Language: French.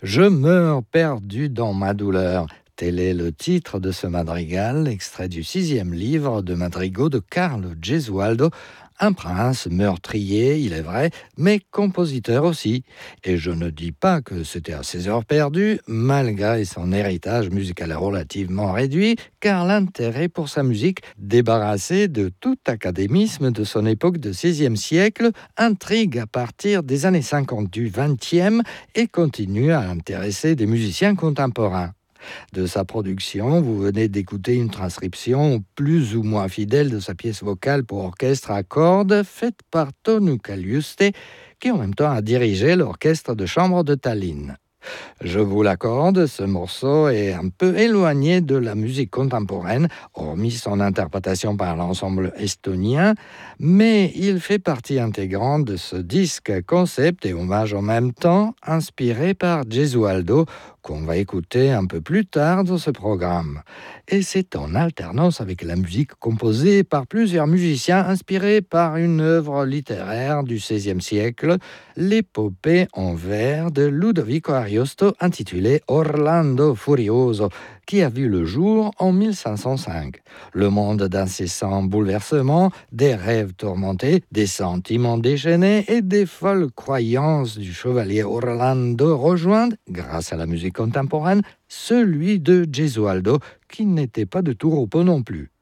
Je meurs perdu dans ma douleur. Tel est le titre de ce madrigal, extrait du 6e livre de madrigaux de Carlo Gesualdo, un prince meurtrier, il est vrai, mais compositeur aussi. Et je ne dis pas que c'était à ses heures perdues, malgré son héritage musical relativement réduit, car l'intérêt pour sa musique, débarrassé de tout académisme de son époque de 16e siècle, intrigue à partir des années 50 du 20e et continue à intéresser des musiciens contemporains. De sa production, vous venez d'écouter une transcription plus ou moins fidèle de sa pièce vocale pour orchestre à cordes faite par Tonu Kaliuste, qui en même temps a dirigé l'orchestre de chambre de Tallinn. Je vous l'accorde, ce morceau est un peu éloigné de la musique contemporaine, hormis son interprétation par l'ensemble estonien, mais il fait partie intégrante de ce disque concept et hommage en même temps, inspiré par Gesualdo, qu'on va écouter un peu plus tard dans ce programme. Et c'est en alternance avec la musique composée par plusieurs musiciens inspirés par une œuvre littéraire du XVIe siècle, l'épopée en vers de Ludovico Ariosto intitulée Orlando Furioso, qui a vu le jour en 1505. Le monde d'incessants bouleversements, des rêves tourmentés, des sentiments déchaînés et des folles croyances du chevalier Orlando rejoignent, grâce à la musique contemporaine, celui de Gesualdo, qui n'était pas de tout repos non plus.